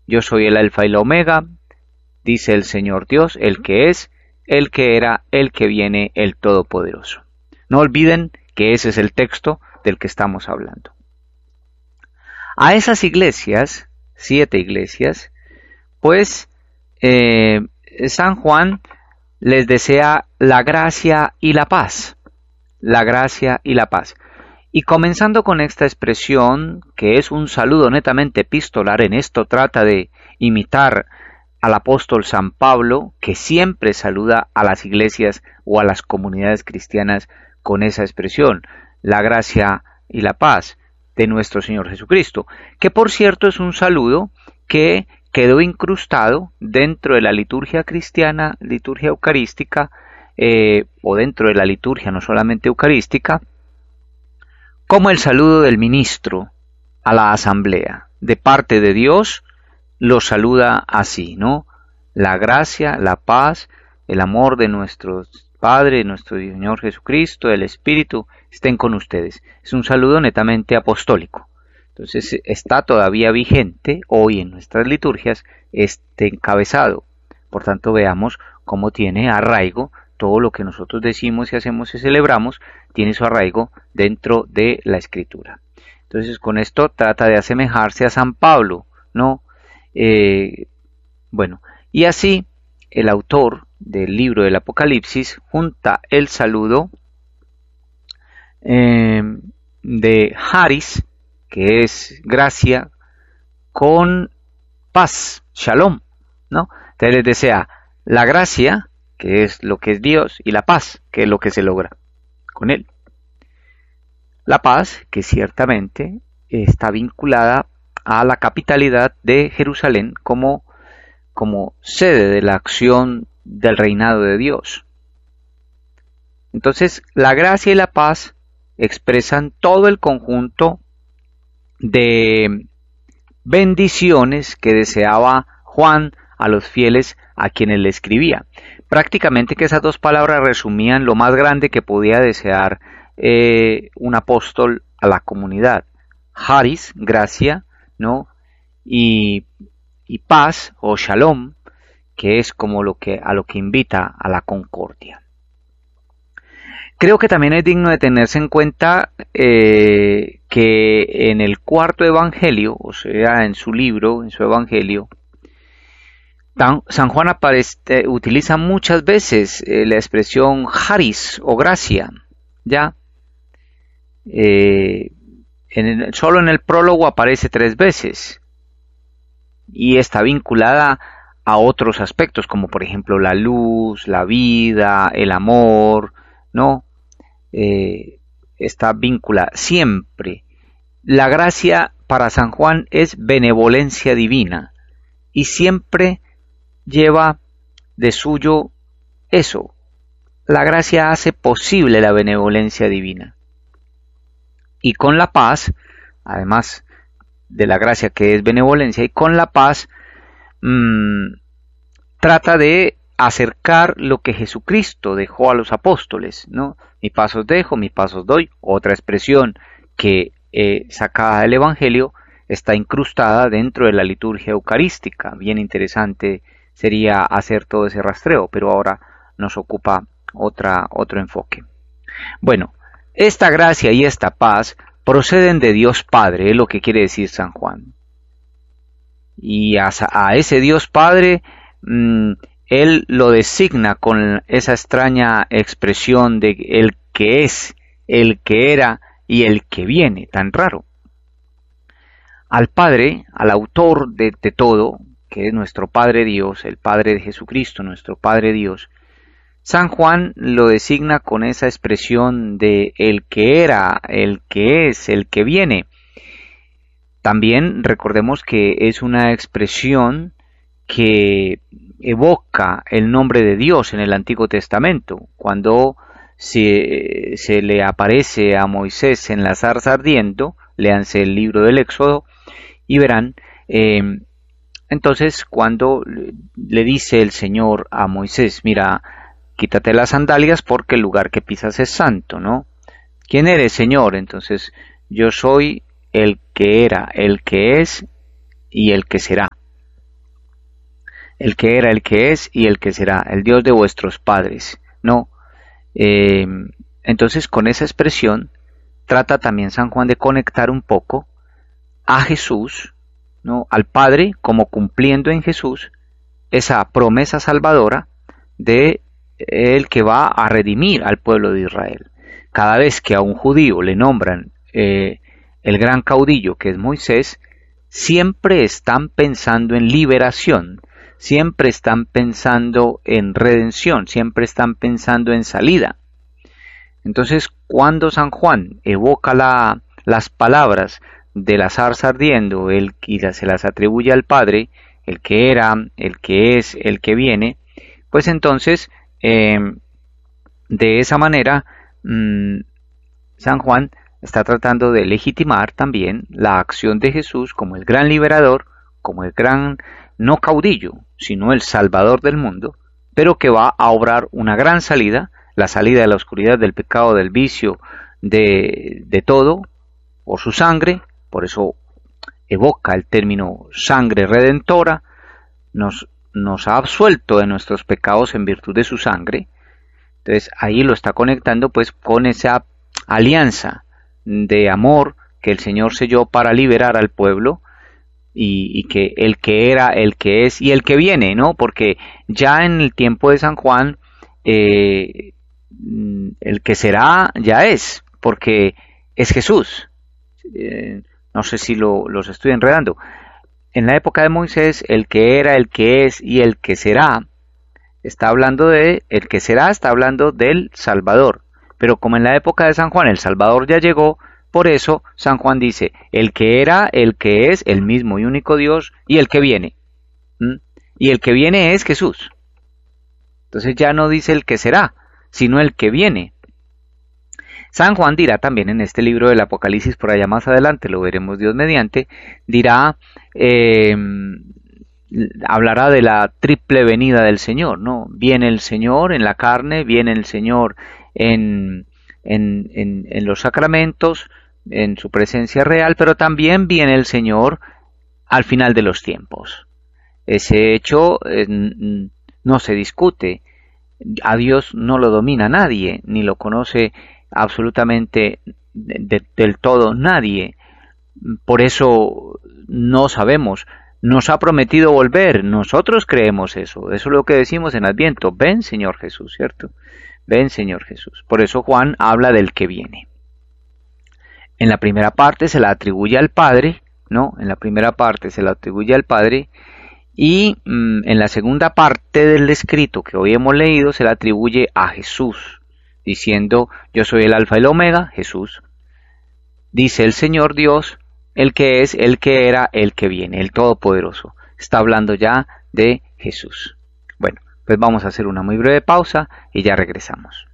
Yo soy el Alfa y la Omega, dice el Señor Dios, el que es, el que era, el que viene, el Todopoderoso. No olviden que ese es el texto del que estamos hablando. A esas iglesias, 7 iglesias, pues San Juan les desea la gracia y la paz. La gracia y la paz. Y comenzando con esta expresión, que es un saludo netamente epistolar, en esto trata de imitar al apóstol San Pablo, que siempre saluda a las iglesias o a las comunidades cristianas con esa expresión, la gracia y la paz de nuestro Señor Jesucristo, que por cierto es un saludo que quedó incrustado dentro de la liturgia cristiana, liturgia eucarística, o dentro de la liturgia no solamente eucarística, como el saludo del ministro a la asamblea. De parte de Dios lo saluda así, ¿no? La gracia, la paz, el amor de nuestro Padre, nuestro Señor Jesucristo, el Espíritu, estén con ustedes. Es un saludo netamente apostólico. Entonces está todavía vigente hoy en nuestras liturgias este encabezado. Por tanto, veamos cómo tiene arraigo todo lo que nosotros decimos y hacemos y celebramos, tiene su arraigo dentro de la Escritura. Entonces, con esto trata de asemejarse a San Pablo, ¿no? Bueno, y así el autor del libro del Apocalipsis junta el saludo de Haris, que es gracia, con paz, shalom, ¿no? Entonces les desea la gracia, que es lo que es Dios, y la paz, que es lo que se logra con Él. La paz, que ciertamente está vinculada a la capitalidad de Jerusalén como sede de la acción del reinado de Dios. Entonces, la gracia y la paz expresan todo el conjunto de bendiciones que deseaba Juan a los fieles a quienes le escribía. Prácticamente que esas dos palabras resumían lo más grande que podía desear un apóstol a la comunidad. Haris, gracia, ¿no? Y paz o shalom, que es como a lo que invita a la concordia. Creo que también es digno de tenerse en cuenta que en el cuarto evangelio, o sea, en su libro, en su evangelio, San Juan utiliza muchas veces la expresión charis o gracia, ¿ya? Solo en el prólogo aparece 3 veces y está vinculada a otros aspectos, como por ejemplo la luz, la vida, el amor, ¿no? Está vinculada siempre. La gracia para San Juan es benevolencia divina y siempre lleva de suyo eso. La gracia hace posible la benevolencia divina. Y con la paz, además de la gracia que es benevolencia, y con la paz trata de acercar lo que Jesucristo dejó a los apóstoles, ¿no? Mi paz os dejo, mi paz os doy. Otra expresión que sacada del Evangelio está incrustada dentro de la liturgia eucarística. Bien interesante sería hacer todo ese rastreo, pero ahora nos ocupa otro enfoque. Bueno, esta gracia y esta paz proceden de Dios Padre, es lo que quiere decir San Juan. Y a ese Dios Padre, Él lo designa con esa extraña expresión de el que es, el que era y el que viene, tan raro. Al Padre, al autor de todo, que es nuestro Padre Dios, el Padre de Jesucristo, nuestro Padre Dios, San Juan lo designa con esa expresión de el que era, el que es, el que viene. También recordemos que es una expresión que evoca el nombre de Dios en el Antiguo Testamento. Cuando se le aparece a Moisés en la zarza ardiendo, léanse el libro del Éxodo y verán, entonces cuando le dice el Señor a Moisés, mira, quítate las sandalias porque el lugar que pisas es santo, ¿no? ¿Quién eres, Señor? Entonces, yo soy el que era, el que es y el que será. el que era, el que es y el que será, el Dios de vuestros padres, ¿no? Eh, entonces, con esa expresión, trata también San Juan de conectar un poco a Jesús, ¿no? Al Padre, como cumpliendo en Jesús esa promesa salvadora de el que va a redimir al pueblo de Israel. Cada vez que a un judío le nombran el gran caudillo que es Moisés, siempre están pensando en liberación, siempre están pensando en redención, siempre están pensando en salida. Entonces, cuando San Juan evoca las palabras de la zarza ardiendo y se las atribuye al Padre, el que era, el que es, el que viene, pues entonces, de esa manera, San Juan está tratando de legitimar también la acción de Jesús como el gran liberador, como el gran, no caudillo, sino el salvador del mundo, pero que va a obrar una gran salida, la salida de la oscuridad, del pecado, del vicio, de todo, por su sangre. Por eso evoca el término sangre redentora, nos ha absuelto de nuestros pecados en virtud de su sangre. Entonces ahí lo está conectando pues con esa alianza de amor que el Señor selló para liberar al pueblo, y que el que era, el que es y el que viene, ¿no? Porque ya en el tiempo de San Juan, el que será ya es, porque es Jesús. No sé si los estoy enredando. En la época de Moisés, el que era, el que es y el que será, está hablando de, el que será está hablando del Salvador. Pero como en la época de San Juan el Salvador ya llegó, por eso San Juan dice, el que era, el que es, el mismo y único Dios, y el que viene. Y el que viene es Jesús. Entonces ya no dice el que será, sino el que viene. San Juan dirá también en este libro del Apocalipsis, por allá más adelante, lo veremos Dios mediante, dirá, hablará de la triple venida del Señor, ¿no? Viene el Señor en la carne, viene el Señor en los sacramentos, en su presencia real, pero también viene el Señor al final de los tiempos. Ese hecho no se discute. A Dios no lo domina nadie, ni lo conoce absolutamente del todo nadie. Por eso no sabemos. Nos ha prometido volver. Nosotros creemos eso. Eso es lo que decimos en Adviento. Ven, Señor Jesús, ¿cierto? Ven, Señor Jesús. Por eso Juan habla del que viene. En la primera parte se la atribuye al Padre, ¿no? En la primera parte se la atribuye al Padre, y en la segunda parte del escrito que hoy hemos leído se la atribuye a Jesús, diciendo, yo soy el Alfa y el Omega, Jesús. Dice el Señor Dios, el que es, el que era, el que viene, el Todopoderoso. Está hablando ya de Jesús. Bueno, pues vamos a hacer una muy breve pausa y ya regresamos.